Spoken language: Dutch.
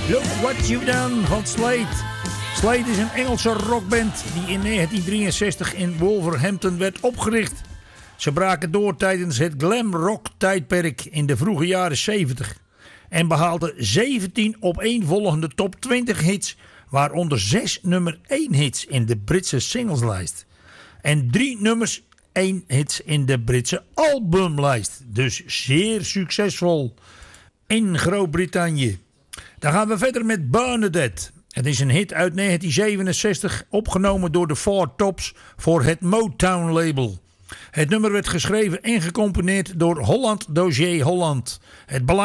Look What You've Done van Slade. Slade is een Engelse rockband die in 1963 in Wolverhampton werd opgericht. Ze braken door tijdens het glam rock tijdperk in de vroege jaren 70 en behaalden 17 opeenvolgende top 20 hits, waaronder 6 nummer 1 hits in de Britse singleslijst en 3 nummers 1 hits in de Britse albumlijst. Dus zeer succesvol in Groot-Brittannië. Dan gaan we verder met Bernadette. Het is een hit uit 1967, opgenomen door de Four Tops voor het Motown label. Het nummer werd geschreven en gecomponeerd door Holland Dozier Holland. Het